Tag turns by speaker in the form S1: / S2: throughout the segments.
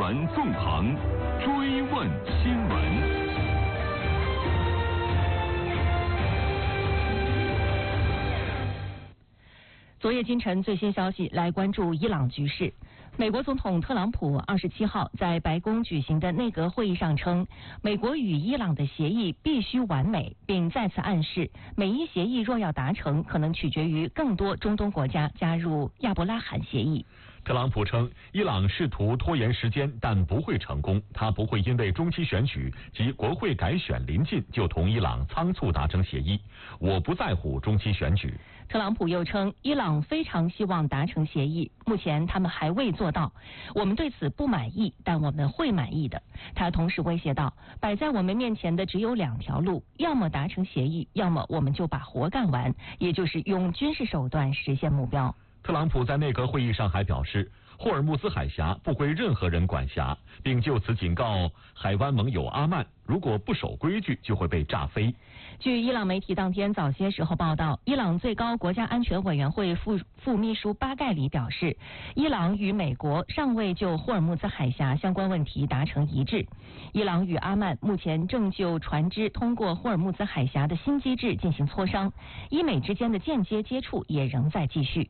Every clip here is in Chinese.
S1: 传纵横，追问新闻。
S2: 昨夜今晨最新消息，来关注伊朗局势。美国总统特朗普27号在白宫举行的内阁会议上称，美国与伊朗的协议必须完美，并再次暗示，美伊协议若要达成，可能取决于更多中东国家加入亚伯拉罕协议。
S3: 特朗普称，伊朗试图拖延时间，但不会成功。他不会因为中期选举及国会改选临近就同伊朗仓促达成协议。我不在乎中期选举。
S2: 特朗普又称，伊朗非常希望达成协议，目前他们还未做到。我们对此不满意，但我们会满意的。他同时威胁道，摆在我们面前的只有2条路，要么达成协议，要么我们就把活干完，也就是用军事手段实现目标。
S3: 特朗普在内阁会议上还表示，霍尔木兹海峡不归任何人管辖，并就此警告海湾盟友阿曼，如果不守规矩就会被炸飞。
S2: 据伊朗媒体当天早些时候报道，伊朗最高国家安全委员会副秘书巴盖里表示，伊朗与美国尚未就霍尔木兹海峡相关问题达成一致。伊朗与阿曼目前正就船只通过霍尔木兹海峡的新机制进行磋商，伊美之间的间接接触也仍在继续。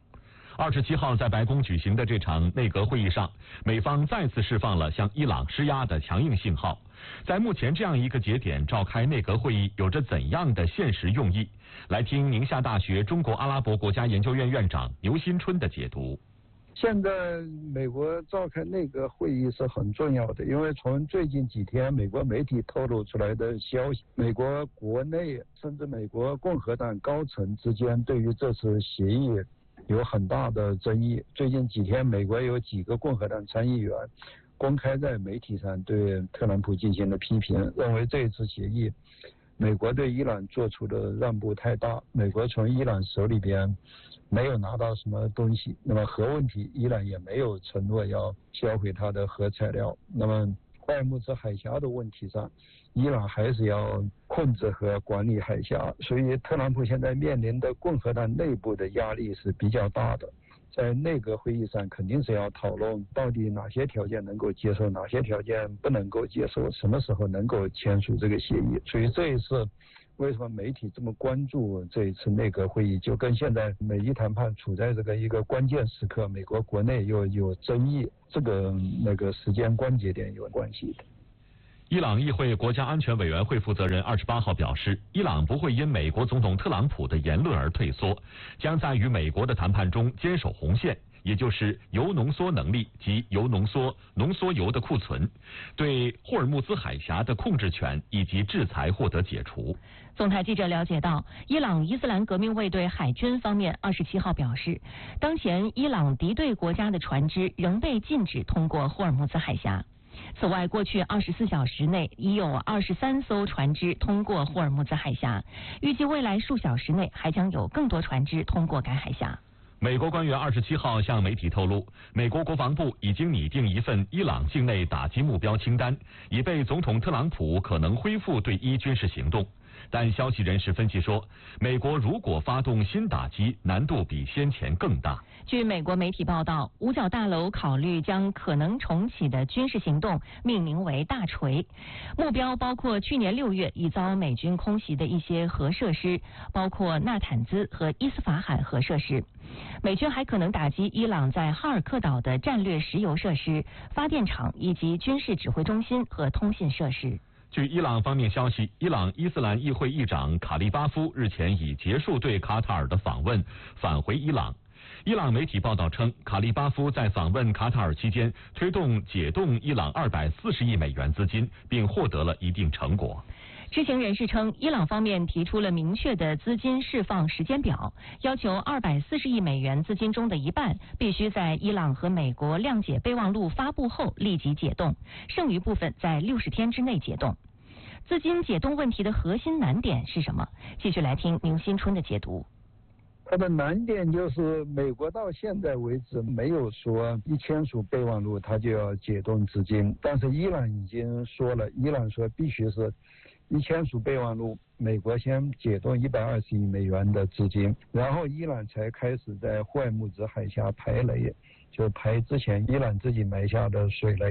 S3: 27号在白宫举行的这场内阁会议上，美方再次释放了向伊朗施压的强硬信号。在目前这样一个节点召开内阁会议有着怎样的现实用意？来听宁夏大学中国阿拉伯国家研究院院长牛新春的解读。
S4: 现在美国召开内阁会议是很重要的，因为从最近几天美国媒体透露出来的消息，美国国内甚至美国共和党高层之间对于这次协议有很大的争议。最近几天，美国有几个共和党参议员公开在媒体上对特朗普进行了批评，认为这次协议美国对伊朗做出的让步太大，美国从伊朗手里边没有拿到什么东西，那么核问题伊朗也没有承诺要销毁它的核材料，那么霍尔木兹海峡的问题上，伊朗还是要控制和管理海峡，所以特朗普现在面临的共和党内部的压力是比较大的。在内阁会议上肯定是要讨论到底哪些条件能够接受，哪些条件不能够接受，什么时候能够签署这个协议。所以这一次为什么媒体这么关注这一次内阁会议，就跟现在美伊谈判处在这个一个关键时刻，美国国内又有争议，这个时间关节点有关系的。
S3: 伊朗议会国家安全委员会负责人28号表示，伊朗不会因美国总统特朗普的言论而退缩，将在与美国的谈判中坚守红线，也就是铀浓缩能力及铀浓缩铀的库存，对霍尔木兹海峡的控制权以及制裁获得解除。
S2: 总台记者了解到，伊朗伊斯兰革命卫队海军方面27号表示，当前伊朗敌对国家的船只仍被禁止通过霍尔木兹海峡。此外，过去24小时内已有23艘船只通过霍尔木兹海峡，预计未来数小时内还将有更多船只通过该海峡。
S3: 美国官员27号向媒体透露，美国国防部已经拟定一份伊朗境内打击目标清单，以备总统特朗普可能恢复对伊军事行动。但消息人士分析说，美国如果发动新打击，难度比先前更大。
S2: 据美国媒体报道，五角大楼考虑将可能重启的军事行动命名为大锤，目标包括去年6月已遭美军空袭的一些核设施，包括纳坦兹和伊斯法罕核设施。美军还可能打击伊朗在哈尔克岛的战略石油设施、发电厂以及军事指挥中心和通信设施。
S3: 据伊朗方面消息，伊朗伊斯兰议会议长卡利巴夫日前已结束对卡塔尔的访问，返回伊朗。伊朗媒体报道称，卡利巴夫在访问卡塔尔期间推动解冻伊朗240亿美元资金，并获得了一定成果。
S2: 知情人士称，伊朗方面提出了明确的资金释放时间表，要求240亿美元资金中的一半必须在伊朗和美国谅解备忘录发布后立即解冻，剩余部分在60天之内解冻。资金解冻问题的核心难点是什么？继续来听宁新春的解读。
S4: 它的难点就是美国到现在为止没有说一签署备忘录它就要解冻资金，但是伊朗已经说了，伊朗说必须是一签署备忘录，美国先解冻120亿美元的资金，然后伊朗才开始在霍尔木兹海峡排雷，就排之前伊朗自己埋下的水雷。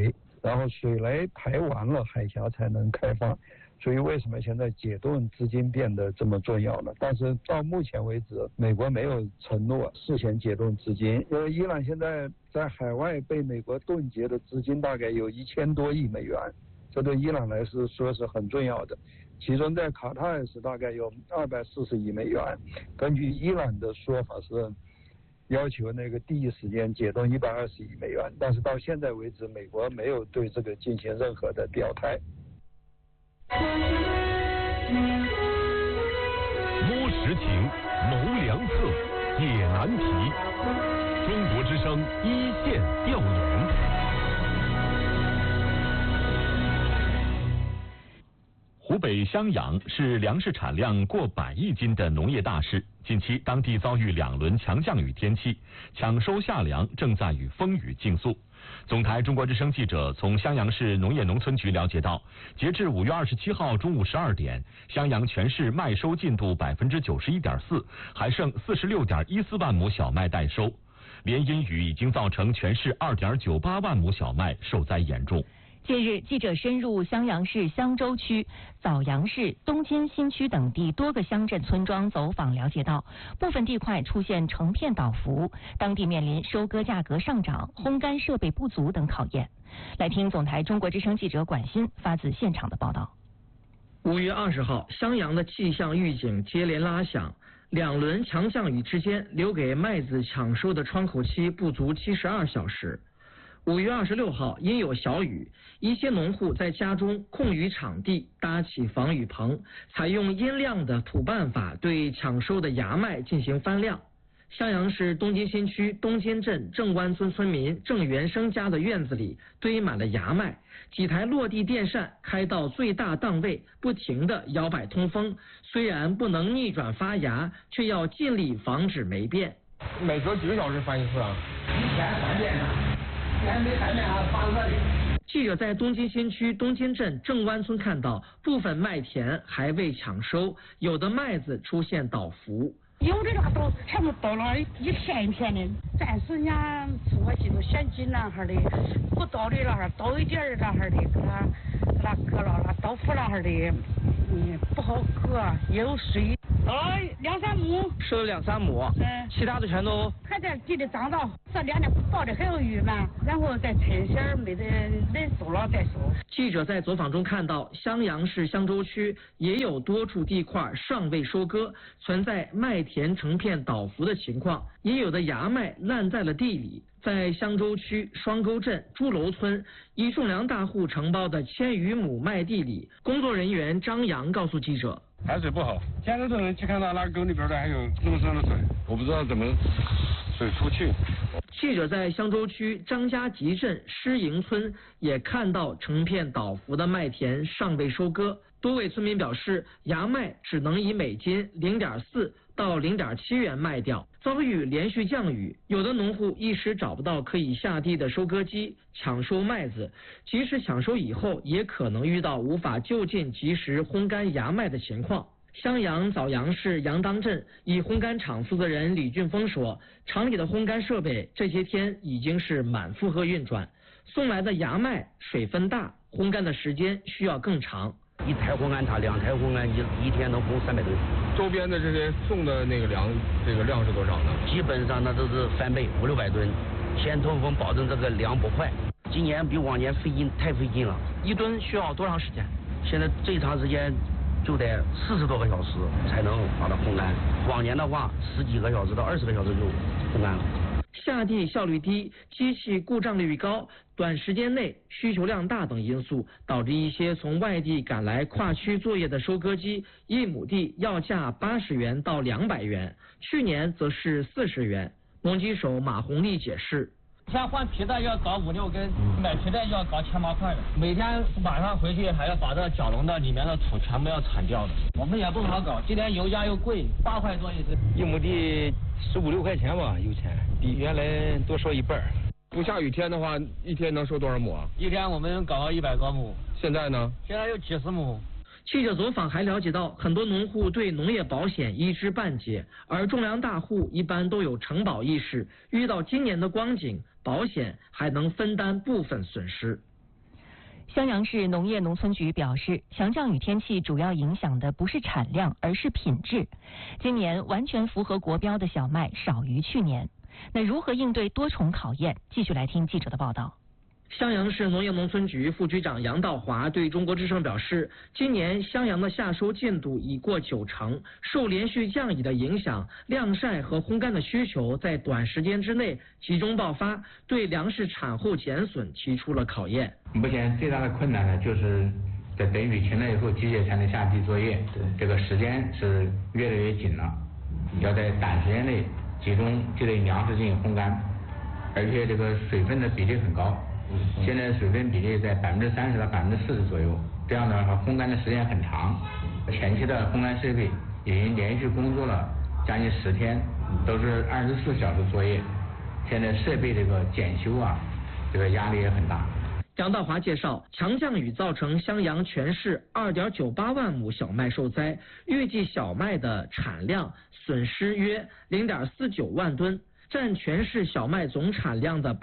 S4: 然后水雷排完了，海峡才能开放。所以为什么现在解冻资金变得这么重要呢？但是到目前为止，美国没有承诺事先解冻资金，因为伊朗现在在海外被美国冻结的资金大概有1000多亿美元，这对伊朗来说是很重要的。其中在卡塔尔是大概有240亿美元，根据伊朗的说法是要求那个第一时间解冻120亿美元，但是到现在为止，美国没有对这个进行任何的表态。
S1: 摸实情，谋良策，解难题。中国之声一线调研。
S3: 湖北襄阳是粮食产量过100亿斤的农业大市，近期当地遭遇2轮强降雨天气，抢收夏粮正在与风雨竞速。总台中国之声记者从襄阳市农业农村局了解到，截至5月27号中午12点，襄阳全市麦收进度91.4%，还剩46.14万亩小麦待收。连阴雨已经造成全市2.98万亩小麦受灾严重。
S2: 近日，记者深入襄阳市襄州区、枣阳市、东津新区等地多个乡镇村庄走访，了解到部分地块出现成片倒伏，当地面临收割价格上涨、烘干设备不足等考验。来听总台中国之声记者管欣发自现场的报道。
S5: 5月20号，襄阳的气象预警接连拉响，2轮强降雨之间，留给麦子抢收的窗口期不足72小时。5月26号，因有小雨，一些农户在家中空余场地搭起防雨棚，采用阴晾的土办法对抢收的芽麦进行翻晾。襄阳市东津新区东津镇郑湾村村民郑元生家的院子里堆满了芽麦，几台落地电扇开到最大档位，不停地摇摆通风，虽然不能逆转发芽，却要尽力防止霉变。
S6: 每隔几个小时翻一次啊？
S7: 一天3遍呢。没3遍还放这里。
S5: 记者在东津新区东津镇郑湾村看到，部分麦田还未抢收，有的麦子出现倒伏。
S8: 有的那都全部倒了一片一片的，暂时人家做几头现金那哈的，不倒的那哈倒一点儿那哈的，给它割了那倒伏那哈的，不好割，也有水。倒了2、3亩，
S5: 收了2、3亩，其他的全都
S8: 还在地里长到，这2天不倒的还有余嘛，然后再趁些没得人收了再收。
S5: 记者在走访中看到，襄阳市襄州区也有多处地块尚未收割，存在麦田成片倒伏的情况，也有的芽麦烂在了地里。在襄州区双沟镇朱楼村一种粮大户承包的1000余亩麦地里，工作人员张阳告诉记者，
S6: 排水不好，现在都能去看到那沟里边的还有那么深的水，我不知道怎么水出去。
S5: 记者在襄州区张家集镇施营村也看到成片倒伏的麦田尚未收割，多位村民表示，芽麦只能以每斤0.4到0.7元卖掉。遭遇连续降雨，有的农户一时找不到可以下地的收割机抢收麦子，即使抢收以后，也可能遇到无法就近及时烘干芽麦的情况。襄阳枣阳市杨当镇一烘干厂负责人李俊峰说，厂里的烘干设备这些天已经是满负荷运转，送来的芽麦水分大，烘干的时间需要更长。
S9: 1台烘干厂2台烘干机一天能烘300吨。
S6: 周边的这些送的那个粮，这个量是多少呢？
S9: 基本上那都是3倍500-600吨，先通风，保证这个粮不坏。今年比往年费劲，太费劲了。
S5: 1吨需要多长时间？
S9: 现在最长时间就得40多个小时才能把它烘干，往年的话10几个小时到20个小时就烘干了。
S5: 下地效率低、机器故障率高、短时间内需求量大等因素，导致一些从外地赶来跨区作业的收割机，1亩地要价80元到200元，去年则是40元。农机手马红丽解释，
S10: 先换皮带要搞5、6根，买皮带要搞7、8块的，每天晚上回去还要把这角笼的里面的土全部要铲掉的。我们也不好搞，今年油价又贵，8块多一斤
S11: ，1亩地15、16块钱吧，油钱比原来多收1半。
S6: 不下雨天的话，一天能收多少亩啊？
S10: 一天我们搞100多亩。
S6: 现在呢？
S10: 现在有几十亩。
S5: 记者走访还了解到，很多农户对农业保险一知半解，而种粮大户一般都有承保意识，遇到今年的光景，保险还能分担部分损失。
S2: 襄阳市农业农村局表示，强降雨天气主要影响的不是产量，而是品质。今年完全符合国标的小麦少于去年。那如何应对多重考验？继续来听记者的报道。
S5: 襄阳市农业农村局副局长杨道华对中国之声表示，今年襄阳的夏收进度已过90%，受连续降雨的影响，晾晒和烘干的需求在短时间之内集中爆发，对粮食产后减损提出了考验。
S12: 目前最大的困难呢，就是在等雨停了以后，机械才能下地作业，这个时间是越来越紧了，要在短时间内集中这类粮食进行烘干，而且这个水分的比例很高。现在水分比例在30%到40%左右，这样的话烘干的时间很长。前期的烘干设备已经连续工作了将近10天，都是24小时作业。现在设备这个检修啊，这个压力也很大。
S5: 杨道华介绍，强降雨造成襄阳全市2.98万亩小麦受灾，预计小麦的产量损失约0.49万吨，占全市小麦总产量的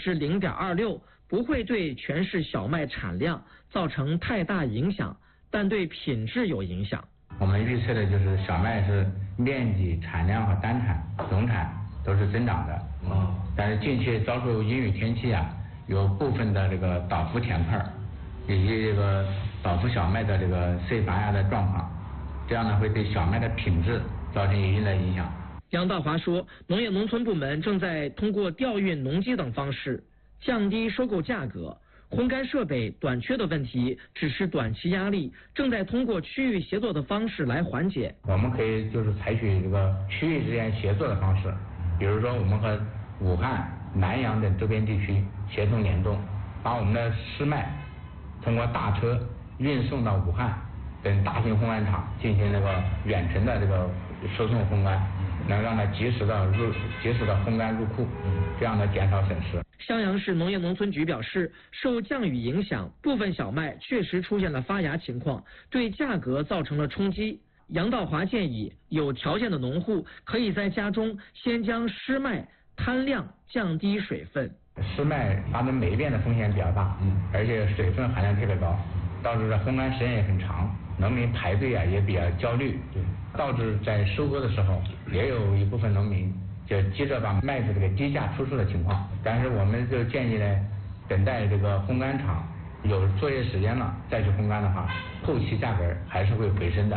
S5: 0.26%，不会对全市小麦产量造成太大影响，但对品质有影响。
S12: 我们预测的就是小麦是面积、产量和单产、总产都是增长的。但是近期遭受阴雨天气啊，有部分的这个倒伏田块以及这个倒伏小麦的这个碎发芽的状况，这样呢会对小麦的品质造成一定的影响。
S5: 杨道华说，农业农村部门正在通过调运农机等方式降低收购价格，烘干设备短缺的问题只是短期压力，正在通过区域协作的方式来缓解。
S12: 我们可以就是采取这个区域之间协作的方式，比如说我们和武汉、南阳等周边地区协同联动，把我们的湿麦通过大车运送到武汉等大型烘干厂进行这个远程的这个输送烘干，能让它及时的烘干入库，这样呢减少损失。
S5: 襄阳市农业农村局表示，受降雨影响，部分小麦确实出现了发芽情况，对价格造成了冲击。杨道华建议，有条件的农户可以在家中先将湿麦摊晾，降低水分。
S12: 湿麦发生霉变的风险比较大，而且水分含量特别高，导致烘干时间也很长，农民排队啊也比较焦虑，导致在收割的时候也有一部分农民就急着把麦子这个低价出售的情况。但是我们就建议呢，等待这个烘干厂有作业时间了再去烘干的话，后期价格还是会回升的。